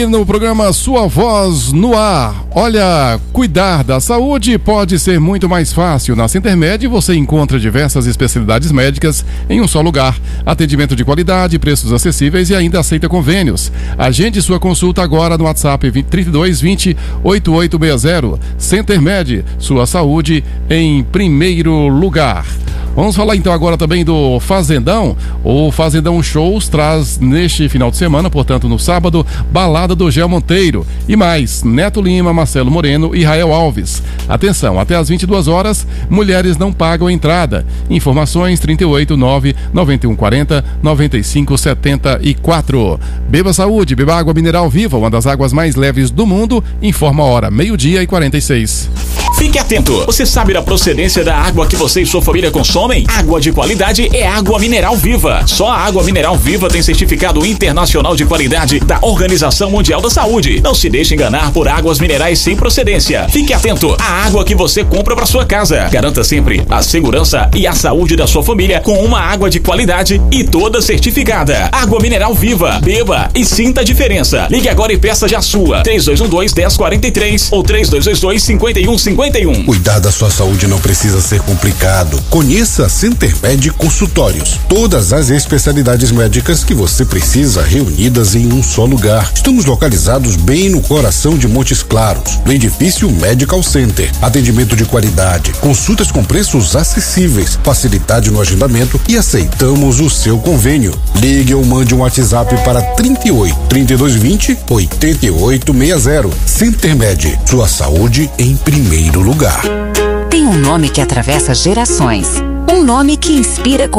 No programa Sua Voz no Ar. Olha, cuidar da saúde pode ser muito mais fácil. Na Centermed você encontra diversas especialidades médicas em um só lugar. Atendimento de qualidade, preços acessíveis e ainda aceita convênios. Agende sua consulta agora no WhatsApp 3220 8860. Centermed, sua saúde em primeiro lugar. Vamos falar então agora também do Fazendão. O Fazendão Shows traz neste final de semana, portanto no sábado, balada do Gel Monteiro e mais Neto Lima, Marcelo Moreno e Rael Alves. Atenção, até às 22 horas, mulheres não pagam entrada. Informações 389-9140-9574. Beba saúde, beba água mineral Viva, uma das águas mais leves do mundo. Informa a hora, 12:46. Fique atento, você sabe da procedência da água que você e sua família consomem? Água de qualidade é água mineral Viva. Só a água mineral Viva tem certificado internacional de qualidade da Organização Mundial da Saúde. Não se deixe enganar por águas minerais sem procedência. Fique atento à água que você compra para sua casa. Garanta sempre a segurança e a saúde da sua família com uma água de qualidade e toda certificada. Água mineral Viva. Beba e sinta a diferença. Ligue agora e peça já a sua. 3212-1043 ou 3222-5151. Cuidar da sua saúde não precisa ser complicado. Conheça a Centermed Consultórios. Todas as especialidades médicas que você precisa reunidas em um só lugar. Estamos localizados bem no coração de Montes Claros, no edifício Medical Center. Atendimento de qualidade, consultas com preços acessíveis, facilidade no agendamento e aceitamos o seu convênio. Ligue ou mande um WhatsApp para 38-3220-8860. Centermed, sua saúde em primeiro lugar. Tem um nome que atravessa gerações. Um nome que inspira com